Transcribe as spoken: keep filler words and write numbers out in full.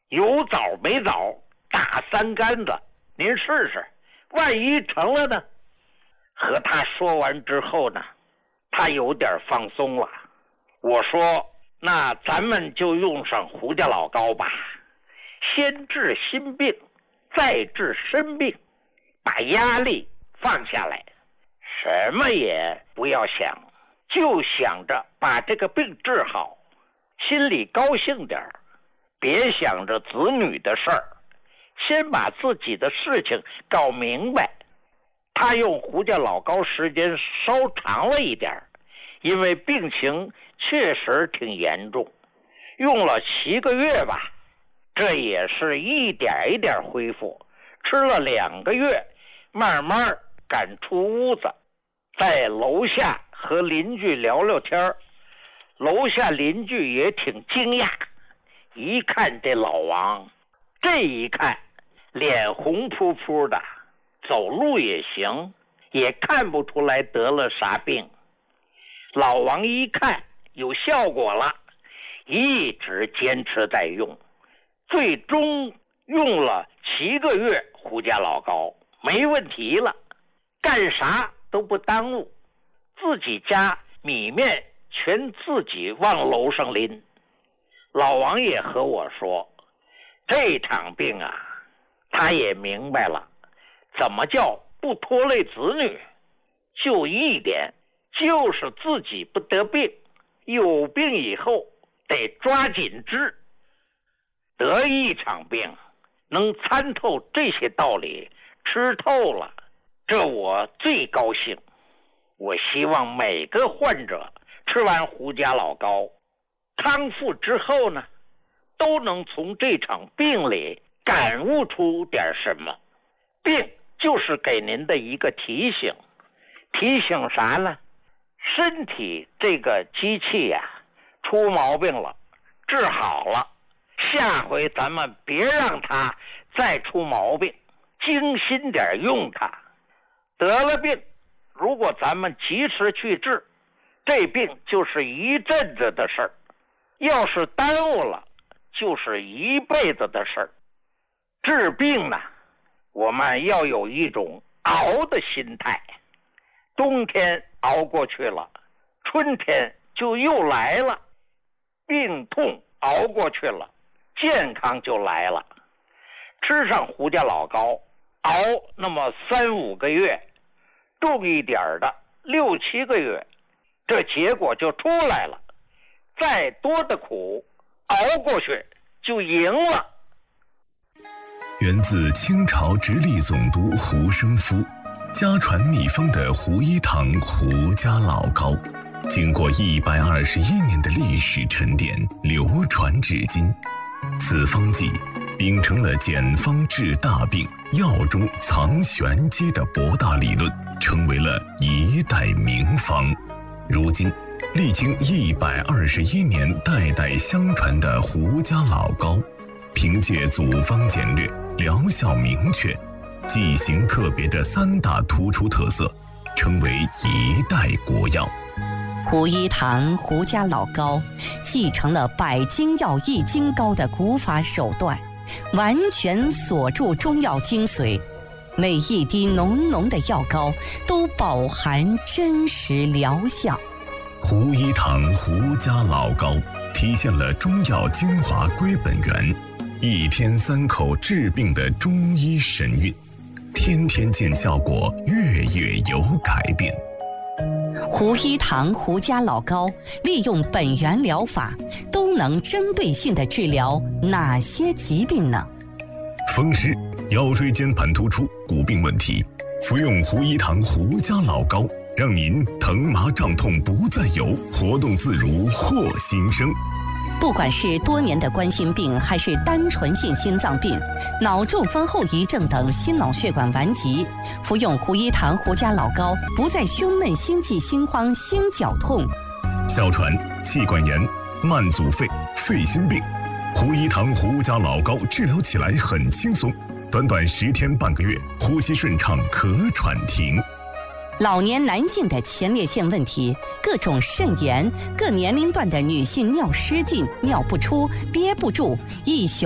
有枣没枣，打三竿子，您试试，万一成了呢？和他说完之后呢，他有点放松了。我说，那咱们就用上胡家老膏吧，先治心病，再治身病，把压力放下来，什么也不要想，就想着把这个病治好，心里高兴点，别想着子女的事儿，先把自己的事情搞明白。他用胡家老膏时间稍长了一点，因为病情确实挺严重，用了七个月吧，这也是一点一点恢复，吃了两个月，慢慢赶出屋子，在楼下和邻居聊聊天，楼下邻居也挺惊讶，一看这老王，这一看脸红扑扑的，走路也行，也看不出来得了啥病。老王一看有效果了，一直坚持在用，最终用了七个月胡家老膏，没问题了，干啥都不耽误，自己家米面全自己往楼上拎。老王也和我说，这场病啊，他也明白了怎么叫不拖累子女，就一点，就是自己不得病，有病以后得抓紧治。得一场病能参透这些道理，吃透了，这我最高兴。我希望每个患者吃完胡家老膏康复之后呢，都能从这场病里感悟出点什么。病就是给您的一个提醒，提醒啥呢？身体这个机器呀、啊，出毛病了，治好了，下回咱们别让它再出毛病，精心点用它。得了病，如果咱们及时去治，这病就是一阵子的事儿；要是耽误了，就是一辈子的事儿。治病呢，我们要有一种熬的心态，冬天熬过去了，春天就又来了，病痛熬过去了，健康就来了。吃上胡家老膏，熬那么三五个月，重一点的六七个月，这结果就出来了。再多的苦熬过去就赢了。 源自清朝直隶总督胡生夫，家传秘方的胡一堂胡家老膏，经过一百二十一年的历史沉淀，流传至今。此方剂秉承了简方治大病、药中藏玄机的博大理论，成为了一代名方。如今历经一百二十一年代代相传的胡家老膏，凭借组方简略、疗效明确、剂型特别的三大突出特色，成为一代国药。 胡一堂胡家老膏继承了百金药益精膏的古法手段，完全锁住中药精髓，每一滴浓浓的药膏都饱含真实疗效。 胡一堂胡家老膏体现了中药精华归本源，一天三口治病的中医神韵，天天见效果，月月有改变。 胡一堂胡家老膏利用本源疗法，都能针对性地治疗哪些疾病呢？ 风湿、腰椎间盘突出、骨病问题，服用胡一堂胡家老膏，让您疼麻胀痛不再有，活动自如获新生。 不管是多年的冠心病，还是单纯性心脏病、脑中风后遗症等心脑血管顽疾，服用胡一堂胡家老膏，不再胸闷、心悸、心慌、心绞痛。 哮喘、气管炎、慢阻肺、肺心病，胡一堂胡家老膏治疗起来很轻松，短短十天半个月，呼吸顺畅，咳喘停。 老年男性的前列腺问题、各种肾炎、各年龄段的女性尿失禁、尿不出、憋不住、易